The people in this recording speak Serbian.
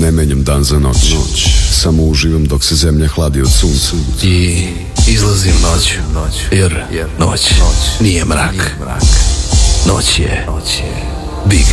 ne menjam dan za noć. Samo uživam dok se zemlja hladi od sunca. I izlazim noću, jer noć nije mrak. Noć je Big